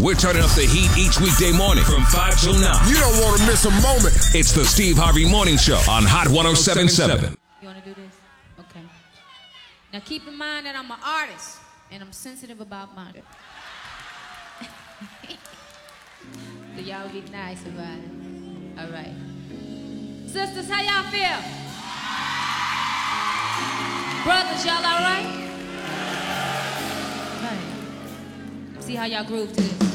We're turning up the heat each weekday morning from 5 till 9. You don't want to miss a moment. It's the Steve Harvey Morning Show on Hot 107.7. You want to do this? Okay. Now keep in mind that I'm an artist and I'm sensitive about murder. So y'all be nice about it. All right. Sisters, how y'all feel? Brothers, y'all all right? All right. See how y'all groove to this.